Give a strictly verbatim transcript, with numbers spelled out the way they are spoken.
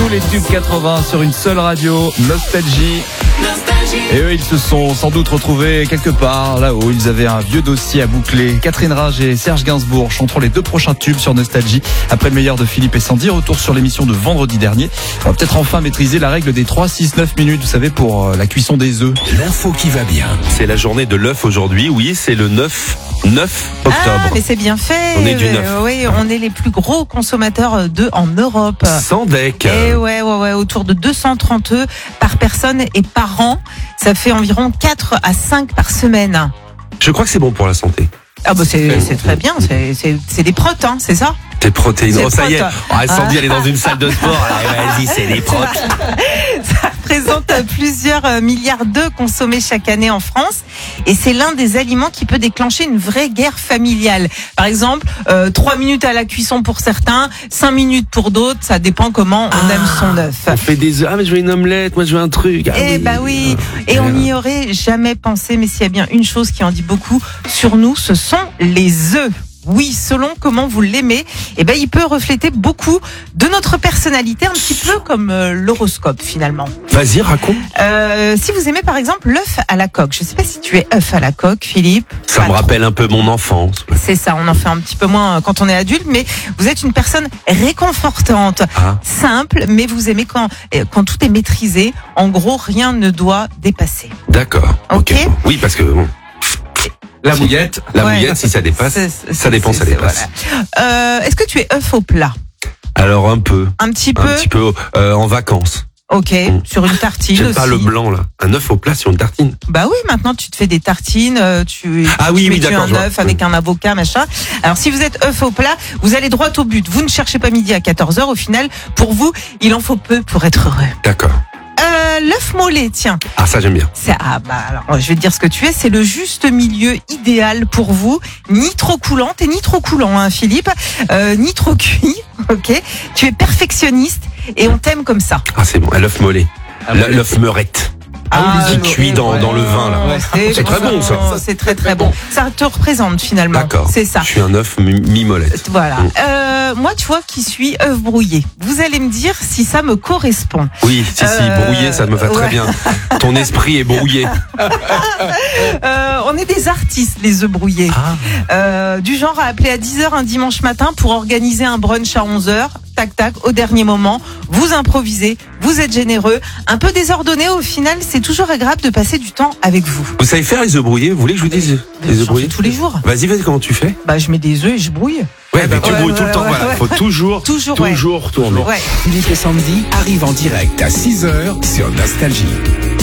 Tous les tubes quatre-vingts sur une seule radio, Nostalgie. Et eux, ils se sont sans doute retrouvés quelque part là-haut. Ils avaient un vieux dossier à boucler. Catherine Rage et Serge Gainsbourg chanteront les deux prochains tubes sur Nostalgie. Après le meilleur de Philippe et Sandy, retour sur l'émission de vendredi dernier. On va peut-être enfin maîtriser la règle des trois, six, neuf minutes, vous savez, pour la cuisson des œufs. L'info qui va bien. C'est la journée de l'œuf aujourd'hui. Oui, c'est le neuf octobre. Ah, mais c'est bien fait. On est du neuf. Euh, oui, on est les plus gros consommateurs d'œufs en Europe. Sandec. Et ouais, ouais, ouais, autour de deux cent trente œufs par personne et par an. Ça fait environ quatre à cinq par semaine. Je crois que c'est bon pour la santé. Ah bah c'est, c'est très bien, c'est, c'est, c'est des protes, hein, c'est ça? Des protéines. C'est Oh, ça y est. protes. Oh, Sandy, elle est dans une salle de sport. Allez, vas-y, c'est des protes. Ça représente plusieurs milliards d'œufs consommés chaque année en France. Et c'est l'un des aliments qui peut déclencher une vraie guerre familiale. Par exemple, euh, trois minutes à la cuisson pour certains, cinq minutes pour d'autres. Ça dépend comment on Ah, aime son œuf. On fait des œufs. Ah, mais je veux une omelette. Moi, je veux un truc. Ah, Eh oui. bah oui. Et on n'y aurait jamais pensé. Mais s'il y a bien une chose qui en dit beaucoup sur nous, ce sont les œufs. Oui, selon comment vous l'aimez, eh ben, il peut refléter beaucoup de notre personnalité, un petit peu comme euh, l'horoscope finalement. Vas-y, raconte. Euh, si vous aimez par exemple l'œuf à la coque, je sais pas si tu es œuf à la coque, Philippe. Ça Pas me trop. rappelle un peu mon enfance. C'est ça, on en fait un petit peu moins quand on est adulte, mais vous êtes une personne réconfortante, Ah. simple, mais vous aimez quand, euh, quand tout est maîtrisé. En gros, rien ne doit dépasser. D'accord. Ok. Bon. Oui, parce que bon, La mouillette. la Ouais. mouillette, si ça dépasse, C'est- c'est- ça dépend, c'est- ça c'est- dépasse. voilà. Euh, est-ce que tu es œuf au plat? Alors un peu, Un petit un peu. petit peu euh, en vacances. Ok, sur une tartine J'aime aussi. pas le blanc là. Un œuf au plat sur une tartine. Bah oui, maintenant tu te fais des tartines, euh, tu, Ah tu oui, mets oui, d'accord, un je vois. œuf avec un avocat, machin. Alors si vous êtes œuf au plat, vous allez droit au but. Vous ne cherchez pas midi à quatorze heures. Au final, pour vous, il en faut peu pour être heureux. D'accord. Euh, l'œuf mollet, tiens. Ah, ça j'aime bien. C'est, ah bah alors, je vais te dire ce que tu es. C'est le juste milieu idéal pour vous. Ni trop coulante et ni trop coulant, hein, Philippe. Euh, ni trop cuit, ok. Tu es perfectionniste et on t'aime comme ça. Ah, c'est bon. Un œuf mollet. Ah, Le- ouais. L'œuf meurette. Ah, qui le- cuit dans, ouais. dans le vin là. Ouais. C'est très bon, ça. C'est très très bon. Ça te représente finalement. D'accord. C'est ça. Je suis un œuf mi- mi-molette. Voilà. Mm. Euh, moi, tu vois, qui suis œuf brouillé. Vous allez me dire si ça me correspond. Oui, si, si, Euh, brouillé, ça me va très ouais. bien. Ton esprit est brouillé. Euh, on est des artistes, les œufs brouillés. Ah. Euh, du genre à appeler à dix heures un dimanche matin pour organiser un brunch à onze heures. Tac, tac, au dernier moment. Vous improvisez, vous êtes généreux. Un peu désordonné, au final, c'est toujours agréable de passer du temps avec vous. Vous savez faire les œufs brouillés? Vous voulez que je vous dise les œufs J'en fais brouillés? tous les jours. Vas-y, vas-y, comment tu fais? Bah, je mets des œufs et je brouille. Ouais, mais tu ouais, brouilles ouais, tout le temps. ouais, Voilà, ouais. faut toujours, Toujours, ouais. toujours tourner. Ouais. Philippe et Sandy arrivent en direct à six heures sur Nostalgie.